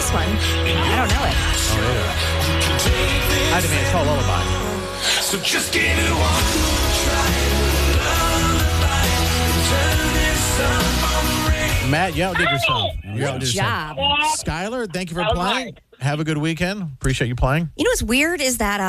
this one. I don't know it. I demand it's called Lullaby. So just give it one try. Turn this on ring. Matt, you outdid yourself. Good job. Skylar, thank you for playing. Have a good weekend. Appreciate you playing. You know what's weird is that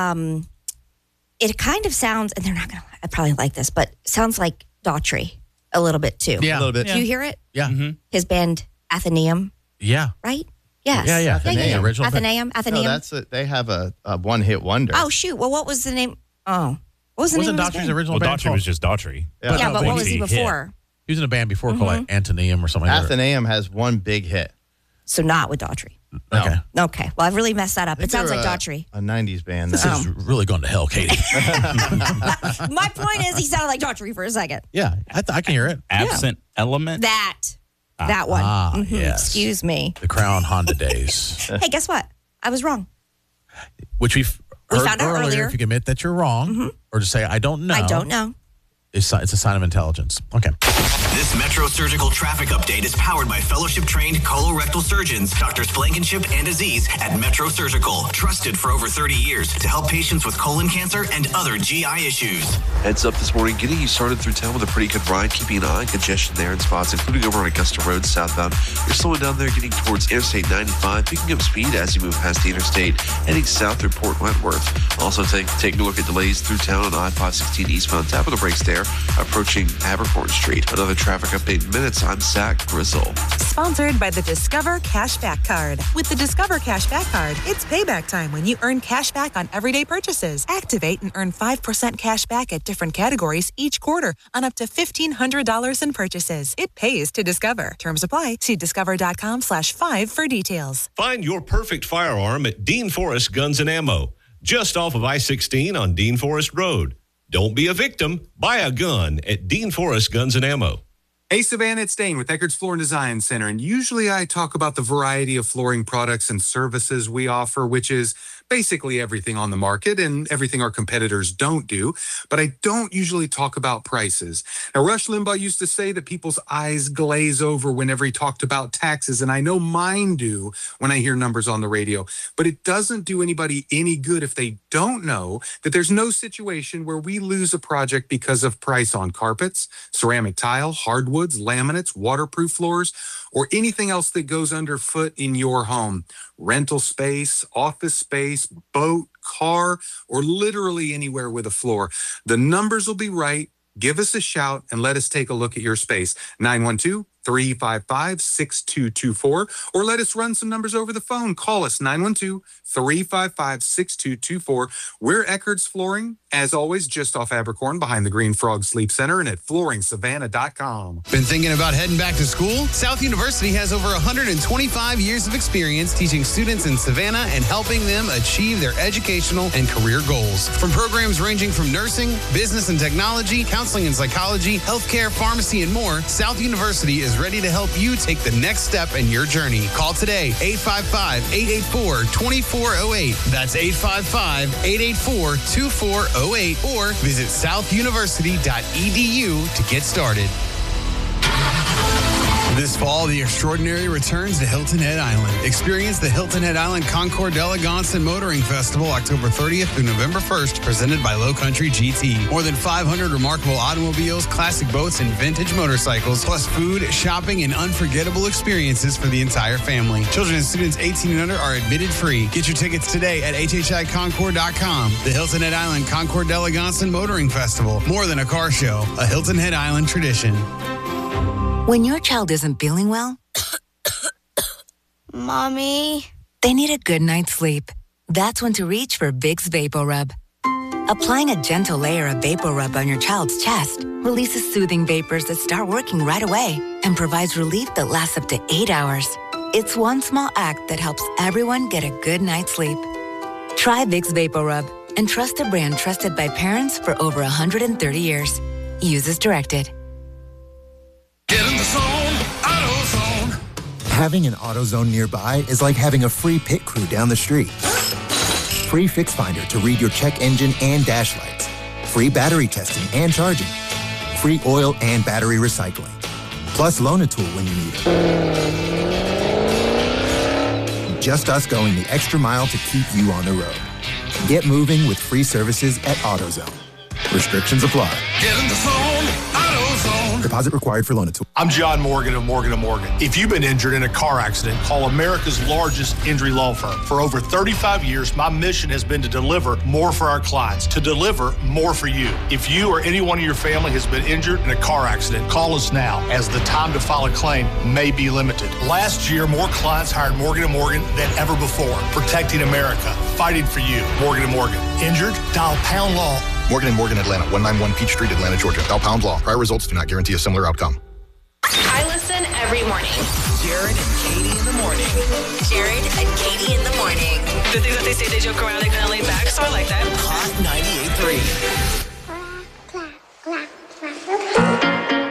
it kind of sounds, and they're not going to probably like this, but it sounds like Daughtry a little bit too. Yeah. A little bit. Do you hear it? Yeah. Mm-hmm. His band Athenaeum, Yeah. right? Yes. Yeah. Athenaeum. Original. Athenaeum. No, they have a one-hit wonder. Oh, shoot. Well, what was the name? Oh. What was the Wasn't name of his Daughtry's band? original Well, band? Daughtry was just Daughtry. Yeah, but what was he hit. before? He was in a band before called like Antoneum or something like that. Athenaeum has one big hit. So not with Daughtry. No. Okay. Okay. Well, I've really messed that up. I think It sounds they're like Daughtry. A 90s band. This is really going to hell, Katie. My point is, he sounded like Daughtry for a second. Yeah, I can hear it. Absent Element. That one. Yes. Excuse me. The Crown Honda days, Hey, guess what? I was wrong. which we heard found out earlier. If you can admit that you're wrong, or just say I don't know. I don't know. It's a sign of intelligence. Okay. This Metro Surgical traffic update is powered by fellowship-trained colorectal surgeons, Drs. Blankenship and Aziz at Metro Surgical, trusted for over 30 years to help patients with colon cancer and other GI issues. Heads up this morning, getting you started through town with a pretty good ride, keeping an eye on congestion there in spots, including over on Augusta Road southbound. You're slowing down there, getting towards Interstate 95, picking up speed as you move past the interstate, heading south through Port Wentworth. Also taking a look at delays through town on I-516 eastbound, tapping the brakes there, approaching Abercorn Street. Another traffic update in minutes. I'm Zach Grizzle. Sponsored by the Discover Cashback Card. With the Discover Cashback Card, it's payback time when you earn cash back on everyday purchases. Activate and earn 5% cash back at different categories each quarter on up to $1,500 in purchases. It pays to Discover. Terms apply. See discover.com/5 for details. Find your perfect firearm at Dean Forest Guns and Ammo, just off of I-16 on Dean Forest Road. Don't be a victim. Buy a gun at Dean Forest Guns and Ammo. Hey, Savannah, it's Dane with Eckerd's Floor and Design Center, and usually I talk about the variety of flooring products and services we offer, which is basically everything on the market and everything our competitors don't do, but I don't usually talk about prices. Now, Rush Limbaugh used to say that people's eyes glaze over whenever he talked about taxes, and I know mine do when I hear numbers on the radio, but it doesn't do anybody any good if they don't know that there's no situation where we lose a project because of price on carpets, ceramic tile, hardwoods, laminates, waterproof floors, or anything else that goes underfoot in your home. Rental space, office space, boat, car, or literally anywhere with a floor. The numbers will be right. Give us a shout and let us take a look at your space. 912-355-6224, or let us run some numbers over the phone. Call us 912-355-6224. We're Eckerd's Flooring, as always, just off Abercorn behind the Green Frog Sleep Center and at FlooringSavannah.com. Been thinking about heading back to school? South University has over 125 years of experience teaching students in Savannah and helping them achieve their educational and career goals. From programs ranging from nursing, business and technology, counseling and psychology, healthcare, pharmacy, and more, South University is ready to help you take the next step in your journey. Call today, 855-884-2408. That's 855-884-2408, or visit southuniversity.edu to get started. This fall, the extraordinary returns to Hilton Head Island. Experience the Hilton Head Island Concours d'Elegance and Motoring Festival October 30th through November 1st, presented by Low Country GT. More than 500 remarkable automobiles, classic boats, and vintage motorcycles, plus food, shopping, and unforgettable experiences for the entire family. Children and students 18 and under are admitted free. Get your tickets today at hhiconcours.com. The Hilton Head Island Concours d'Elegance and Motoring Festival. More than a car show, a Hilton Head Island tradition. When your child isn't feeling well, Mommy, they need a good night's sleep. That's when to reach for Vicks VapoRub. Applying a gentle layer of VapoRub on your child's chest releases soothing vapors that start working right away and provides relief that lasts up to 8 hours. It's one small act that helps everyone get a good night's sleep. Try Vicks VapoRub and trust a brand trusted by parents for over 130 years. Use as directed. Get in the zone, AutoZone. Having an AutoZone nearby is like having a free pit crew down the street. Free Fix Finder to read your check engine and dash lights. Free battery testing and charging. Free oil and battery recycling. Plus loan a tool when you need it. just us going the extra mile to keep you on the road. Get moving with free services at AutoZone. Restrictions apply. Get in the zone, AutoZone. Deposit required for loan. I'm John Morgan of Morgan & Morgan. If you've been injured in a car accident, call America's largest injury law firm. For over 35 years, my mission has been to deliver more for our clients, to deliver more for you. If you or anyone in your family has been injured in a car accident, call us now, as the time to file a claim may be limited. Last year, more clients hired Morgan & Morgan than ever before, protecting America, fighting for you. Morgan & Morgan. Injured? Dial pound law. Morgan & Morgan, Atlanta, 191 Peachtree, Atlanta, Georgia. Dial pound law. Prior results do not guarantee a similar outcome. I listen every morning. Jared and Katie in the morning. Jared and Katie in the morning. The things that they say, they joke around, they kind of lay back, so I like that. Hot 98.3.